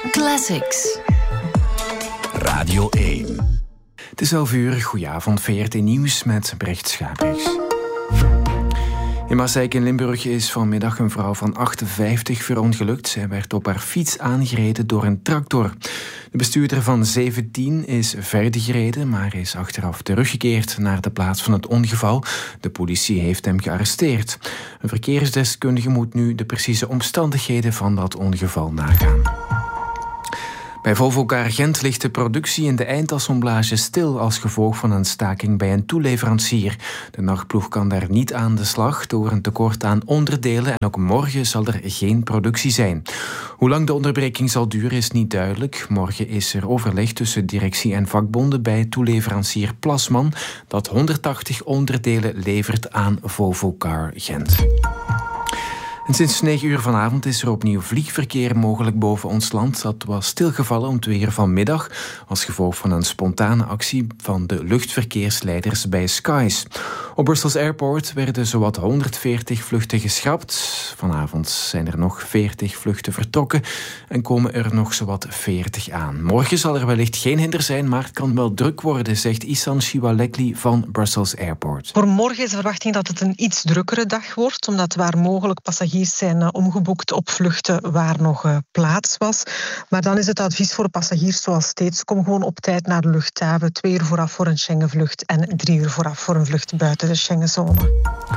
Classics. Radio 1. Het is 11:00. Goedenavond, VRT Nieuws met Brecht Schabriks. In Maassijk in Limburg is vanmiddag een vrouw van 58 verongelukt. Zij werd op haar fiets aangereden door een tractor. De bestuurder van 17 is verder gereden, maar is achteraf teruggekeerd naar de plaats van het ongeval. De politie heeft hem gearresteerd. Een verkeersdeskundige moet nu de precieze omstandigheden van dat ongeval nagaan. Bij Volvocar Gent ligt de productie in de eindassemblage stil als gevolg van een staking bij een toeleverancier. De nachtploeg kan daar niet aan de slag door een tekort aan onderdelen en ook morgen zal er geen productie zijn. Hoe lang de onderbreking zal duren is niet duidelijk. Morgen is er overleg tussen directie en vakbonden bij toeleverancier Plasman dat 180 onderdelen levert aan Volvocar Gent. En sinds 9:00 vanavond is er opnieuw vliegverkeer mogelijk boven ons land. Dat was stilgevallen om 2:00 vanmiddag als gevolg van een spontane actie van de luchtverkeersleiders bij Skies. Op Brussels Airport werden zowat 140 vluchten geschrapt. Vanavond zijn er nog 40 vluchten vertrokken en komen er nog zowat 40 aan. Morgen zal er wellicht geen hinder zijn, maar het kan wel druk worden, zegt Isan Shiwalekli van Brussels Airport. Voor morgen is de verwachting dat het een iets drukkere dag wordt, omdat waar mogelijk passagiers zijn omgeboekt op vluchten waar nog plaats was. Maar dan is het advies voor de passagiers zoals steeds: kom gewoon op tijd naar de luchthaven, 2 uur vooraf voor een Schengenvlucht en 3 uur vooraf voor een vlucht buiten de Schengenzone.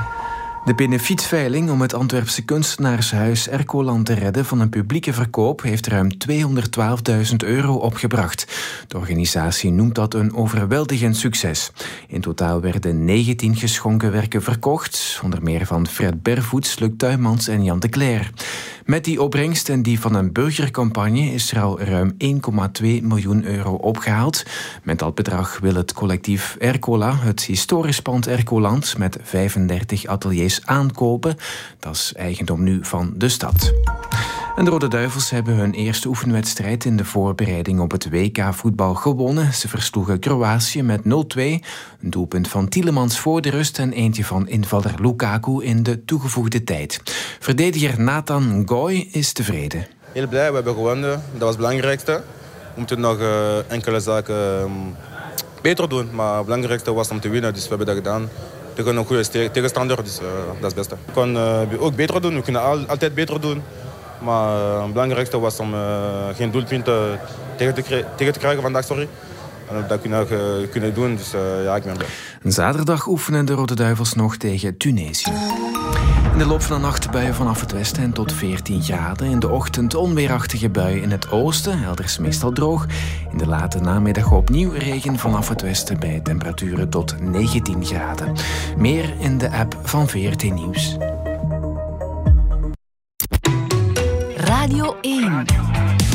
De benefietveiling om het Antwerpse kunstenaarshuis Ercoland te redden van een publieke verkoop heeft ruim 212.000 euro opgebracht. De organisatie noemt dat een overweldigend succes. In totaal werden 19 geschonken werken verkocht, onder meer van Fred Bervoets, Luc Tuymans en Jan de Cler. Met die opbrengst en die van een burgercampagne is er al ruim 1,2 miljoen euro opgehaald. Met dat bedrag wil het collectief Ercola het historisch pand Ercoland met 35 ateliers aankopen. Dat is eigendom nu van de stad. En de Rode Duivels hebben hun eerste oefenwedstrijd in de voorbereiding op het WK voetbal gewonnen. Ze versloegen Kroatië met 0-2. Een doelpunt van Tielemans voor de rust en eentje van invaller Lukaku in de toegevoegde tijd. Verdediger Nathan Goy is tevreden. Heel blij, we hebben gewonnen. Dat was het belangrijkste. We moeten nog enkele zaken beter doen. Maar het belangrijkste was om te winnen, dus we hebben dat gedaan. Tegen een goede tegenstander, dus dat is het beste. We kunnen ook beter doen, we kunnen altijd beter doen. Maar het belangrijkste was om geen doelpunten tegen te krijgen vandaag, sorry. En dat kunnen doen, dus ja, ik ben blij. Zaterdag oefenen de Rode Duivels nog tegen Tunesië. In de loop van de nacht buien vanaf het westen en tot 14 graden. In de ochtend onweerachtige buien in het oosten, elders meestal droog. In de late namiddag opnieuw regen vanaf het westen bij temperaturen tot 19 graden. Meer in de app van VRT Nieuws. Radio 1.